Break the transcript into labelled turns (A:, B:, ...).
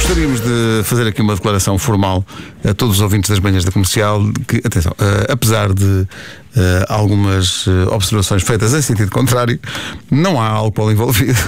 A: Gostaríamos de fazer aqui uma declaração formal a todos os ouvintes das manhãs da Comercial que, atenção, apesar de algumas observações feitas em sentido contrário, não há álcool envolvido.